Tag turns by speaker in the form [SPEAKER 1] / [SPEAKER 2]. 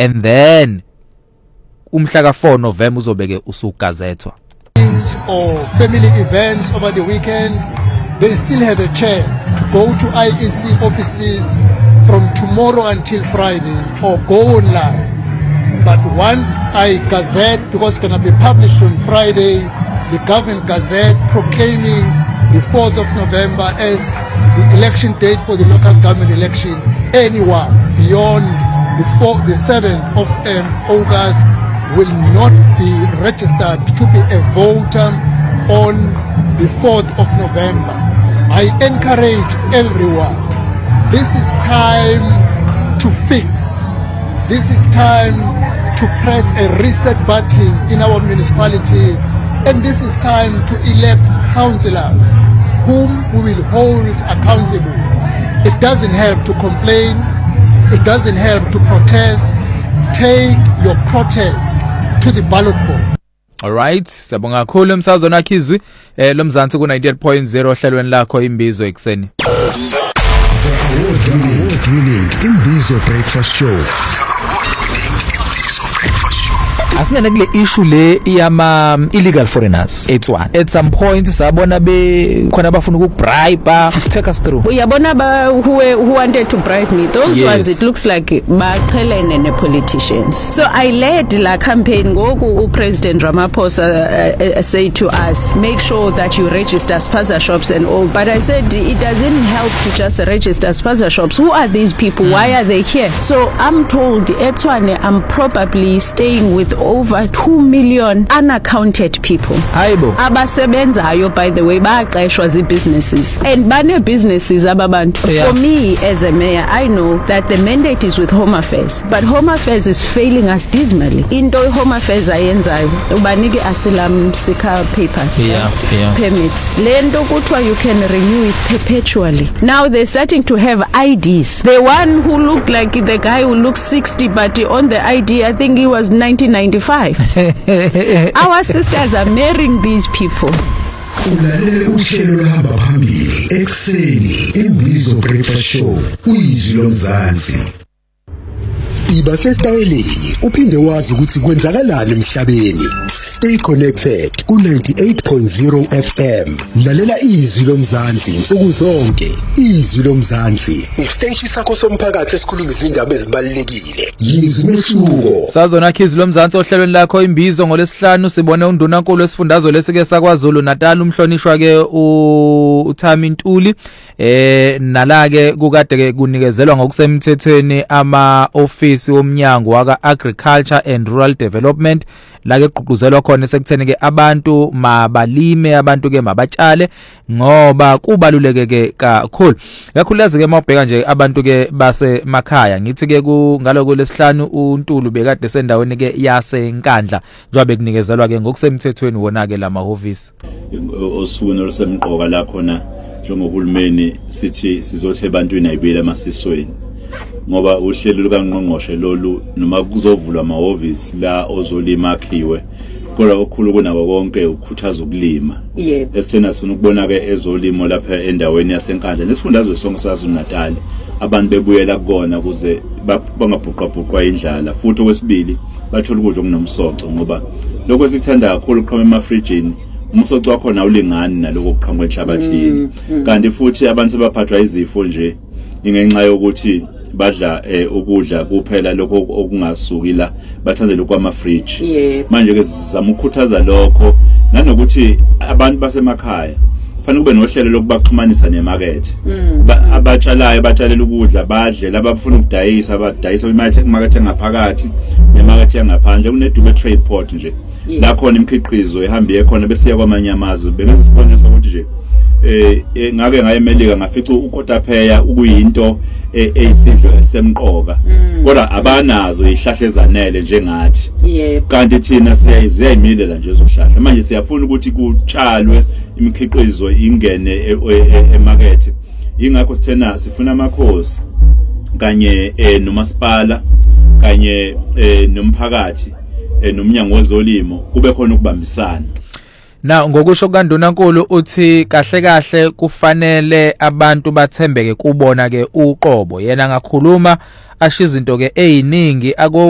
[SPEAKER 1] and then umhla ka4 November uzobeke usugazethwa.
[SPEAKER 2] Or family events over the weekend, they still have a chance to go to IEC offices from tomorrow until Friday or go online. But once I gazette, because it's going to be published on Friday, the government gazette proclaiming the 4th of November as the election date for the local government election, anyone beyond the 7th of August will not be registered to be a voter on the 4th of November. I encourage everyone, this is time to fix. This is time to press a reset button in our municipalities, and this is time to elect councillors whom we will hold accountable. It doesn't help to complain, it doesn't help to protest. Take your protest to the ballot board.
[SPEAKER 1] All right, siyabonga kakhulu umsazweni akhizwi lo Mzansi ku 98.0 ohlelweni lakho imbizo ekseni.
[SPEAKER 3] Imbizo breakfast show.
[SPEAKER 1] Asingene kule issue le yama illegal foreigners etswana. At some point sabona khona abafuna ukubribe, take us through.
[SPEAKER 4] Uyabona who wanted to bribe me, those ones it looks like baqhelene ne politicians. So I led la campaign ngoku President Ramaphosa said to us, make sure that you register spaza shops and all, but I said it doesn't help to just register spaza shops. Who are these people? Why are they here? So I'm told Etswane I'm probably staying with over 2 million unaccounted people.
[SPEAKER 1] Hayibo.
[SPEAKER 4] Abasebenzayo, by the way, baqeshwa zi businesses and bane businesses ababantu. For me as a mayor, I know that the mandate is with Home Affairs, but Home Affairs is failing us dismally. Into Home Affairs ayenzayo ubanike asylum seeker papers, permits. Lento kuthiwa you can renew it perpetually. Now they're starting to have IDs. The one who looked like the guy who looks 60, but on the ID I think he was 1995. Our sisters are marrying these people.
[SPEAKER 3] Ulalele uhlelo lahamba phambili ekseni imbizo breakfast show uyizwi lo Mzansi. Iba sesitayeleni uphinde wazi ukuthi kwenzakalani emhlabeni. Stay connected ku 98.0 FM. Lalela izwi lo Mzansi insuku zonke. Izwi lo Mzansi isiteshi sakho somphakathi esikhuluma izindaba ezibalekile. Yizwi mehluko.
[SPEAKER 1] Sazona khizwi lo Mzansi ohlelweni lakho imbizo ngolesihlanu sibone undunankulu wesifundazwe lesike saKwaZulu Natal umhlonishwa ke uThami Ntuli nala ke kukade ke kunikezelwa ngokusemthethweni ama office womnyango waka Agriculture and Rural Development la ke gqugquzelwa khona sekuthene ke abantu mabalime abantu ke mabatshale ngoba kubaluleke ke kakhulu kakhulukazi ke mawubheka nje abantu ke basemakhaya ngithi ke ngaloko lesihlanu uNtulu bekade sendaweni ke yaseNkandla njengoba kunikezelwa ke ngokusemthethweni wona ke lamahhovisi
[SPEAKER 5] osukwini olusemqoka la khona njengohulumeni sithi sizothi ebantwini ayibele emasisweni ngoba uhlelo lukaNgqongqoshe lolu noma kuzovulwa amahhovisi la ozolima akhiwe kodwa okukhulu kunabo konke ukukhuthaza ukulima esithena sifuna ukubona ke ezolimo lapha endaweni yaseNkandla lesifundazwe sonke saZulu-Natal abantu bebuyela kukona ukuze bangabhuqabhuqwa indlala futhi okwesibili bathola ukudla okunomsoco ngoba lokho sikuthanda kakhulu uqhama emafrijini umsoco wakho na ulingani naloko okuqhamuka enhlabathini kanti futhi abantu sebaphathwa izifo nje ingenxa yokuthi badla ukudla kuphela lokho okungasuki la bathandela kwama fridge manje ke sizama ukukhuthaza lokho nanokuthi abantu basemakhaya kufanele kube nohlelo lokubaxhumanisa nemarket abatshalayo batshalela ukudla badle labafuna ukudayisa abadayisa imarket engaphakathi nemarket yangaphandle kunedube trade port nje la khona imikhiqizo ehamba ekhona besiya kwamanye amazwe bengazi sponsor ukuthi nje ngake ngayemelika ngafica ukotapeya ukuyinto eyisidlo esemqoka kodwa abanazo ihlahla ezanele njengathi kanti thina siyayimilela nje ezohlahla manje siyafuna ukuthi kutshalwe imikhiqizo ingene emarket ingakho sithena sifuna amakhosi kanye nomasipala kanye nomphakathi nomnyango wezolimo kube khona ukubambisana.
[SPEAKER 1] Na ngokusho kaNdunankulu uthi kahle kufanele abantu bathembeke kubona ke uqobo yena ngakhuluma asho izinto ke eziningi